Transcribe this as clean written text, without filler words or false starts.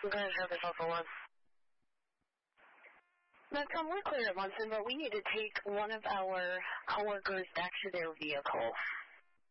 Okay, Service Alpha 1. Now, Tom, we're clear at Munson, but we need to take one of our coworkers back to their vehicle.